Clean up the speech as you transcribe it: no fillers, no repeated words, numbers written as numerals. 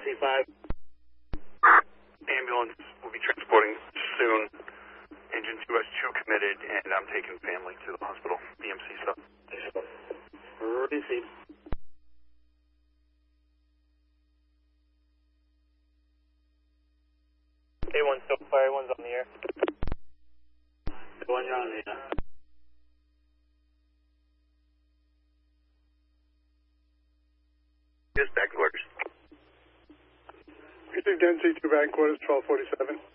MC5. Ambulance will be transporting soon. Engine 2S2 committed, and I'm taking family to the hospital. BMC stuff. Received. A1 still fire, A1's on the air. A1, you're on the air. Just back quarters. Precinct NC2 back quarters 1247.